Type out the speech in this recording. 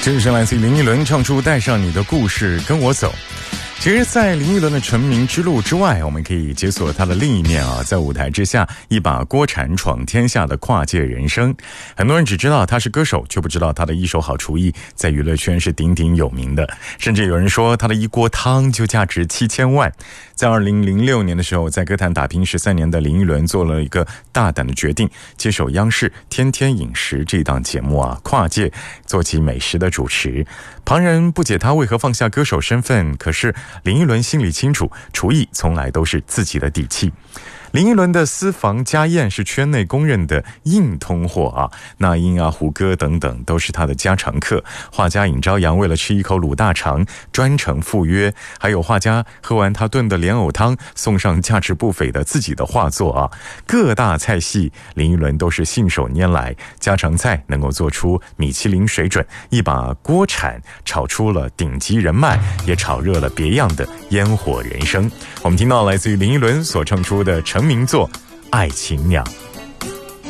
这是来自林忆轮唱出带上你的故事跟我走。其实在林忆轮的成名之路之外，我们可以解锁她的另一面啊，在舞台之下一把锅铲闯天下的跨界人生。很多人只知道她是歌手，却不知道她的一手好厨艺在娱乐圈是鼎鼎有名的，甚至有人说她的一锅汤就价值7000万。在2006年的时候，在歌坛打拼13年的林忆轮做了一个大胆的决定，接手央视天天饮食这档节目啊，跨界做起美食的主持。旁人不解她为何放下歌手身份，可是林忆轮心里清楚，厨艺从来都是自己的底气。林忆轮的私房家宴是圈内公认的硬通货啊，那英啊、胡歌等等都是他的家常客。画家尹朝阳为了吃一口卤大肠专程赴约，还有画家喝完他炖的莲藕汤送上价值不菲的自己的画作啊。各大菜系林忆轮都是信手拈来，家常菜能够做出米其林水准，一把锅铲炒出了顶级人脉，也炒热了别样的烟火人生。我们听到来自于林忆轮所唱出的成名作《爱情鸟》。